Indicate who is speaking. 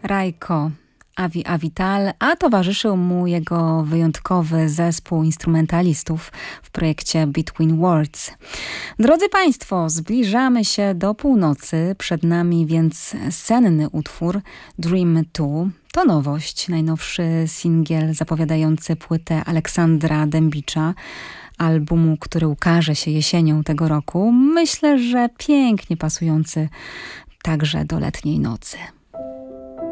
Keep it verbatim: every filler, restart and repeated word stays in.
Speaker 1: Rajko Avi Avital, a towarzyszył mu jego wyjątkowy zespół instrumentalistów w projekcie Between Worlds. Drodzy Państwo, zbliżamy się do północy, przed nami więc senny utwór Dream dwa. To nowość, najnowszy singiel zapowiadający płytę Aleksandra Dębicza, albumu, który ukaże się jesienią tego roku. Myślę, że pięknie pasujący także do letniej nocy.